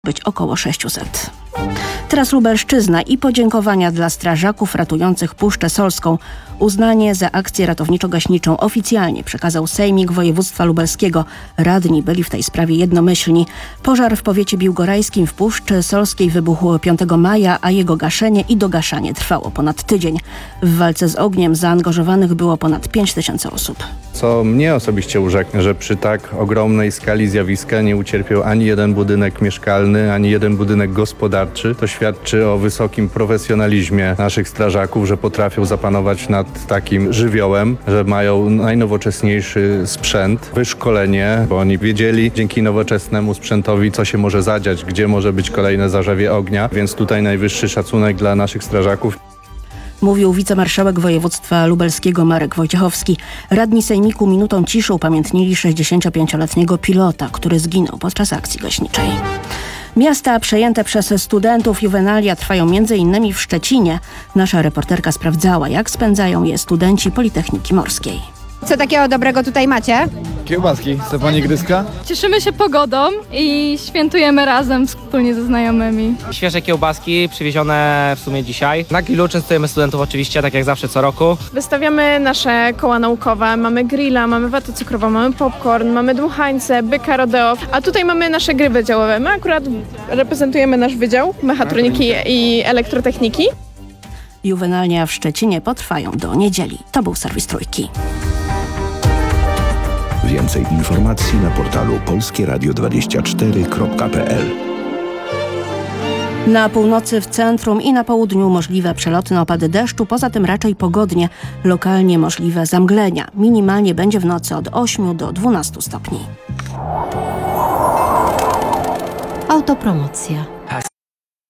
być około 600. Teraz Lubelszczyzna i podziękowania dla strażaków ratujących Puszczę Solską. Uznanie za akcję ratowniczo-gaśniczą oficjalnie przekazał Sejmik Województwa Lubelskiego. Radni byli w tej sprawie jednomyślni. Pożar w powiecie biłgorajskim w Puszczy Solskiej wybuchł 5 maja, a jego gaszenie i dogaszanie trwało ponad tydzień. W walce z ogniem zaangażowanych było ponad 5000 osób. Co mnie osobiście urzeknie, że przy tak ogromnej skali zjawiska nie ucierpiał ani jeden budynek mieszkalny, ani jeden budynek gospodarczy. To świadczy o wysokim profesjonalizmie naszych strażaków, że potrafią zapanować nad takim żywiołem, że mają najnowocześniejszy sprzęt, wyszkolenie, bo oni wiedzieli dzięki nowoczesnemu sprzętowi, co się może zadziać, gdzie może być kolejne zarzewie ognia, więc tutaj najwyższy szacunek dla naszych strażaków. Mówił wicemarszałek województwa lubelskiego Marek Wojciechowski. Radni Sejmiku minutą ciszy upamiętnili 65-letniego pilota, który zginął podczas akcji gaśniczej. Miasta przejęte przez studentów juwenalia trwają m.in. w Szczecinie. Nasza reporterka sprawdzała, jak spędzają je studenci Politechniki Morskiej. Co takiego dobrego tutaj macie? Kiełbaski. Chce pani gryzka? Cieszymy się pogodą i świętujemy razem wspólnie ze znajomymi. Świeże kiełbaski przywiezione w sumie dzisiaj. Na grillu częstujemy studentów oczywiście, tak jak zawsze co roku. Wystawiamy nasze koła naukowe, mamy grilla, mamy watę cukrową, mamy popcorn, mamy dmuchańce, byka rodeo, a tutaj mamy nasze gry wydziałowe. My akurat reprezentujemy nasz wydział mechatroniki i elektrotechniki. Juwenalia w Szczecinie potrwają do niedzieli. To był serwis Trójki. Więcej informacji na portalu polskieradio24.pl. Na północy, w centrum i na południu możliwe przelotne opady deszczu, poza tym raczej pogodnie, lokalnie możliwe zamglenia. Minimalnie będzie w nocy od 8 do 12 stopni. Autopromocja.